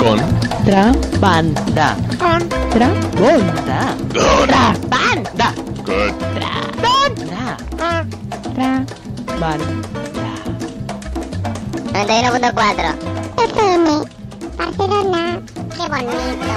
Contrabanda. Contrabanda. Contrabanda. Good. Contrabanda. Contrabanda. 91.4 FM, Barcelona. Qué bonito.